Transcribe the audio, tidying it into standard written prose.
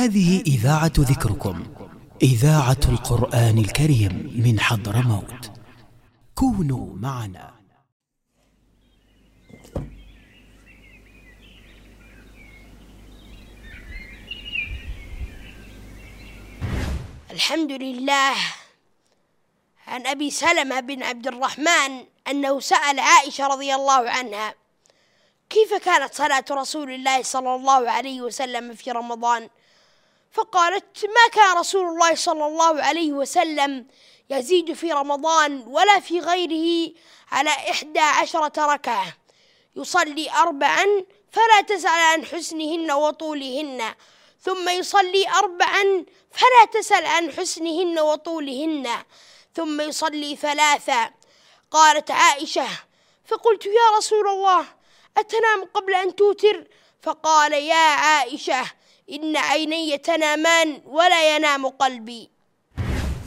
هذه إذاعة ذكركم، إذاعة القرآن الكريم من حضرموت. كونوا معنا. الحمد لله. عن أبي سلمة بن عبد الرحمن أنه سأل عائشة رضي الله عنها: كيف كانت صلاة رسول الله صلى الله عليه وسلم في رمضان؟ فقالت: ما كان رسول الله صلى الله عليه وسلم يزيد في رمضان ولا في غيره على 11 ركعة، يصلي 4 فلا تسأل عن حسنهن وطولهن، ثم يصلي 4 فلا تسأل عن حسنهن وطولهن، ثم يصلي 3. قالت عائشة: فقلت: يا رسول الله، أتنام قبل أن توتر؟ فقال: يا عائشة، إن عيني تنامان ولا ينام قلبي.